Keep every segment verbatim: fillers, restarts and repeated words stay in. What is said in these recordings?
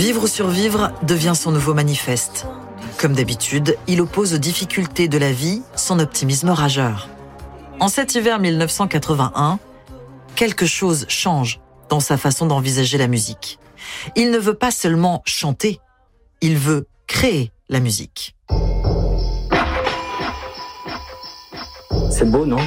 Vivre ou survivre devient son nouveau manifeste. Comme d'habitude, il oppose aux difficultés de la vie son optimisme rageur. En cet hiver mille neuf cent quatre-vingt-un, quelque chose change dans sa façon d'envisager la musique. Il ne veut pas seulement chanter, il veut créer la musique. C'est beau, non?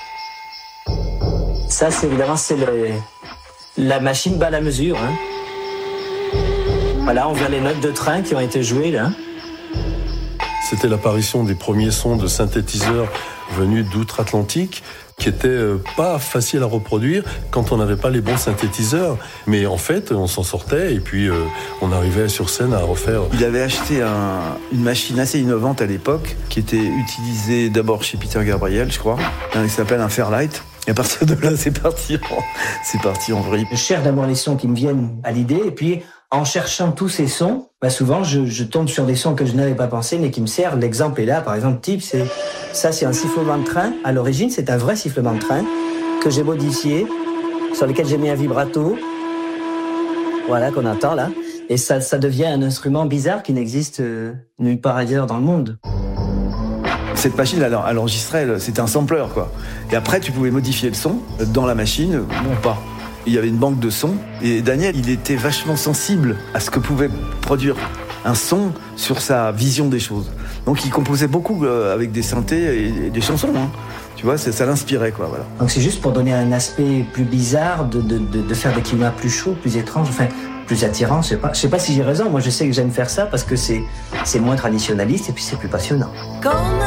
Ça, c'est évidemment, c'est le, la machine bat la mesure. Hein. Voilà, on voit les notes de train qui ont été jouées, là. C'était l'apparition des premiers sons de synthétiseurs venus d'outre-Atlantique, qui étaient euh, pas faciles à reproduire quand on n'avait pas les bons synthétiseurs. Mais en fait, on s'en sortait et puis euh, on arrivait sur scène à refaire. Il avait acheté un, une machine assez innovante à l'époque, qui était utilisée d'abord chez Peter Gabriel, je crois, qui s'appelle un Fairlight. Et à partir de là, c'est parti en, c'est parti en vrille. Je cherche d'abord les sons qui me viennent à l'idée, et puis en cherchant tous ces sons, bah souvent je, je tombe sur des sons que je n'avais pas pensé, mais qui me servent. L'exemple est là, par exemple, type, c'est ça, c'est un sifflement de train. À l'origine, c'est un vrai sifflement de train que j'ai modifié, sur lequel j'ai mis un vibrato, voilà, qu'on entend là, et ça, ça devient un instrument bizarre qui n'existe euh, nulle part ailleurs dans le monde. Cette machine, elle, elle enregistrait, c'était un sampler, quoi. Et après, tu pouvais modifier le son dans la machine, ou pas. Il y avait une banque de sons, et Daniel, il était vachement sensible à ce que pouvait produire un son sur sa vision des choses. Donc il composait beaucoup avec des synthés et des chansons, hein. Tu vois, ça, ça l'inspirait, quoi, voilà. Donc c'est juste pour donner un aspect plus bizarre, de, de, de, de faire des climats plus chauds, plus étranges, enfin, plus attirants, je sais pas. Je sais pas si j'ai raison, moi je sais que j'aime faire ça parce que c'est, c'est moins traditionnaliste et puis c'est plus passionnant.